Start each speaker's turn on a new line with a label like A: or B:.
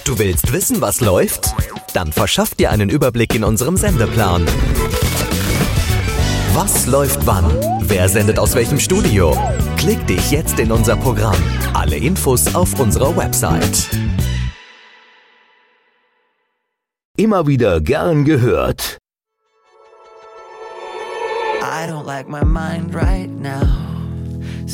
A: Du willst wissen, was läuft? Dann verschaff dir einen Überblick in unserem Sendeplan. Was läuft wann? Wer sendet aus welchem Studio? Klick dich jetzt in unser Programm. Alle Infos auf unserer Website.
B: Immer wieder gern gehört.
C: I don't like my mind right now.